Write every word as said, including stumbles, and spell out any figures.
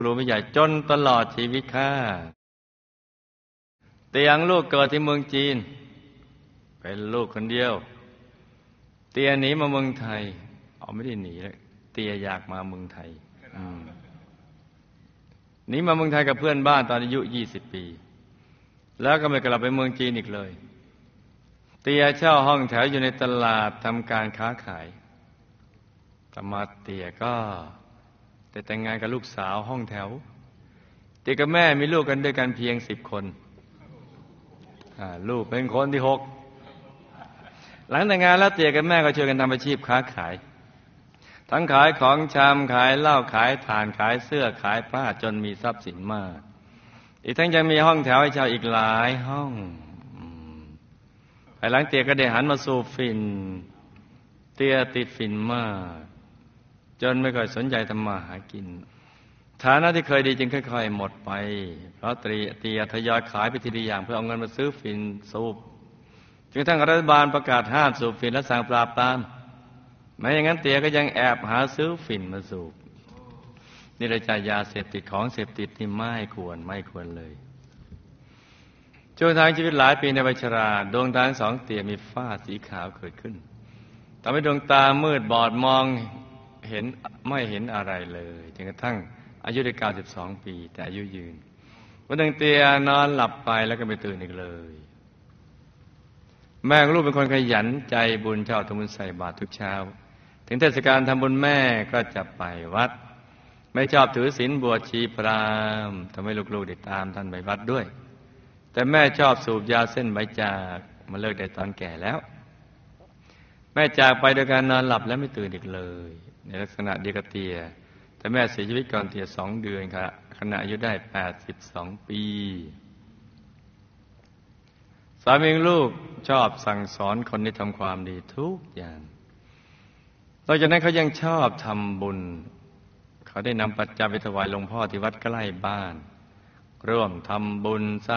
ครูไม่ใหญ่จนตลอดชีวิตค่ะเตียงลูกเกิดที่เมืองจีนเป็นลูกคนเดียวเตียหนีมาเมืองไทยเอาไม่ได้หนีเลยเตียอยากมาเมืองไทยหนีมาเมืองไทยกับเพื่อนบ้านตอนอายุยี่สิบปีแล้วก็ไม่กลับไปเมืองจีนอีกเลยเตียเช่าห้องแถวอยู่ในตลาดทำการค้าขายต่อมาเตียก็ได้แต่งงานกับลูกสาวห้องแถวเตียกับแม่มีลูกกันด้วยกันเพียงสิบคนลูกเป็นคนที่หกหลังแต่งงานแล้วเตียกับแม่ก็ช่วยกันทำอาชีพค้าขายทั้งขายของชำขายเหล้าขายถ่านขายเสื้อขายผ้าจนมีทรัพย์สินมากอีกทั้งยังมีห้องแถวให้เช่าอีกหลายห้องภายหลังเตียก็ได้หันมาสูบฝิ่นเตียติดฝิ่นมากจนไม่ค่อยสนใจทำมาหากินฐานะที่เคยดีจึงค่อยๆหมดไปเพราะเตียทยอยขายไปทีละอย่างเพื่อเอาเงินมาซื้อฝิ่นสูบจนกระทั่งรัฐบาลประกาศห้ามสูบฝิ่นและสั่งปราบปรามไม่อย่างนั้นเตียก็ยังแอบหาซื้อฝิ่นมาสูบนี่เลยจ่ายยาเสพติดของเสพติดที่ไม่ควรไม่ควรเลยช่วงทางชีวิตหลายปีในวัยชราดวงตาทั้งสองเตียมีฝ้าสีขาวเกิดขึ้นทำให้ดวงตามืดบอดมองเห็นไม่เห็นอะไรเลยจนกระทั่งอายุได้เก้าสิบสองปีแต่อายุยืนวันหนึ่งเตียนอนหลับไปแล้วก็ไม่ตื่นอีกเลยแม่ของลูกเป็นคนขยันใจบุญชอบทำบุญใส่บาตรทุกเช้าถึงเทศกาลทำบุญแม่ก็จะไปวัดไม่ชอบถือศีลบวชชีพราหมณ์ทำให้ลูกๆได้ตามท่านไปวัดด้วยแต่แม่ชอบสูบยาเส้นใบจากมาเลิกได้ตอนแก่แล้วแม่จากไปโดยการนอนหลับและไม่ตื่นอีกเลยในลักษณะเดียวกับเตียแต่แม่เสียชีวิตก่อนเตียสองเดือนค่ะขณะอายุได้แปดสิบสองปีสามีลูกชอบสั่งสอนคนที่ทำความดีทุกอย่างนอกจากนั้นเขายังชอบทำบุญเขาได้นำปัจจัยไปถวายหลวงพ่อที่วัดใกล้บ้านร่วมทำบุญ